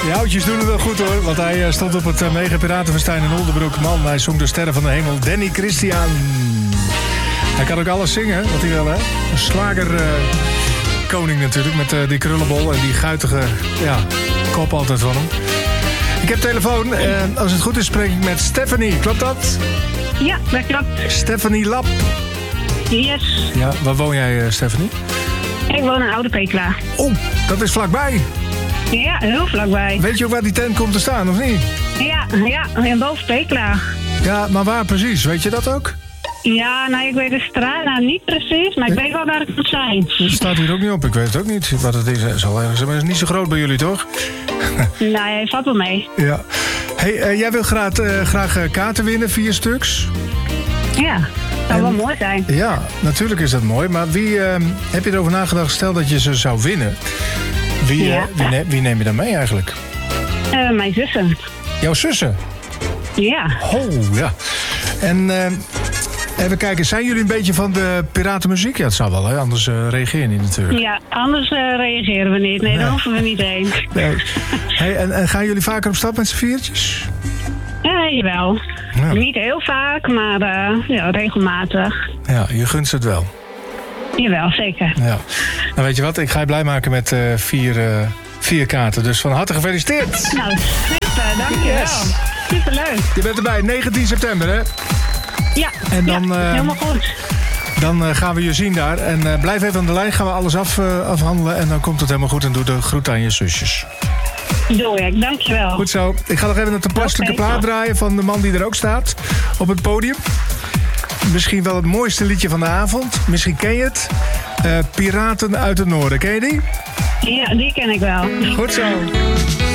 Die oudjes doen het wel goed hoor. Want hij stond op het Mega Piratenfestijn in Oldenbroek. Man, hij zong de Sterren van de Hemel. Danny Christian. Hij kan ook alles zingen, wat hij wil hè. Een slagerkoning natuurlijk. Met die krullenbol en die guitige kop altijd van hem. Ik heb telefoon. Als het goed is spreek ik met Stephanie. Klopt dat? Ja, dat klopt. Stephanie Lap. Yes. Ja, waar woon jij, Stephanie? Ik woon in Oude Pekela. Oh, dat is vlakbij. Ja, heel vlakbij. Weet je ook waar die tent komt te staan, of niet? Ja, in boven Pekela. Ja, maar waar precies? Weet je dat ook? Ja, nou, ik weet de straat niet precies, maar ik weet wel waar het moet zijn. Dat staat hier ook niet op. Ik weet het ook niet wat het is. Het zal ergens, maar het is niet zo groot bij jullie, toch? Nee, valt wel mee. Ja. Hey, jij wil graag kaarten winnen, 4 stuks. Ja, zou wel mooi zijn. Ja, natuurlijk is dat mooi. Maar heb je erover nagedacht, stel dat je ze zou winnen? Wie neem je dan mee eigenlijk? Mijn zussen. Jouw zussen? Ja. Oh, ja. En even kijken, zijn jullie een beetje van de piratenmuziek? Ja, het zou wel, hè? Anders reageer je niet natuurlijk. Ja, anders reageren we niet. Nee, daar hoeven we niet heen. Nee. Hey, en gaan jullie vaker op stap met z'n viertjes? Ja, jawel. Ja. Niet heel vaak, maar regelmatig. Ja, je gunst het wel. Jawel, zeker. Ja. Nou, weet je wat? Ik ga je blij maken met 4 kaarten. Dus van harte gefeliciteerd. Nou, super, dankjewel. Yes. Superleuk. Je bent erbij, 19 september, hè? Ja, En dan, helemaal goed. Dan gaan we je zien daar. En blijf even aan de lijn, gaan we alles afhandelen. En dan komt het helemaal goed en doe de groet aan je zusjes. Doe ik, dankjewel. Goed zo. Ik ga nog even een toepasselijke plaat draaien van de man die er ook staat op het podium. Misschien wel het mooiste liedje van de avond. Misschien ken je het. Piraten uit het Noorden. Ken je die? Ja, die ken ik wel. Goed zo.